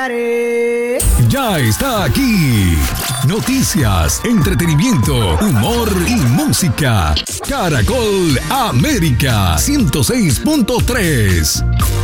Ya está aquí. Noticias, entretenimiento, humor y música. Caracol América 106.3.